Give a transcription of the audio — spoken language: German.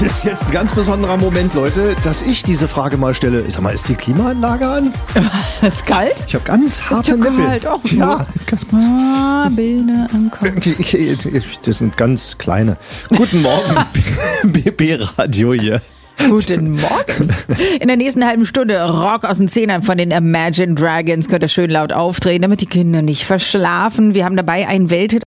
Das ist jetzt ein ganz besonderer Moment, Leute, dass ich diese Frage mal stelle. Sag mal, ist die Klimaanlage an? Ist kalt? Ich habe ganz harte Nippel. Kalt auch so. Ja, Bilder im Kopf. das sind ganz kleine. Guten Morgen, BB-Radio hier. Guten Morgen. In der nächsten halben Stunde Rock aus den Zehnern von den Imagine Dragons. Könnt ihr schön laut aufdrehen, damit die Kinder nicht verschlafen. Wir haben dabei einen Welthit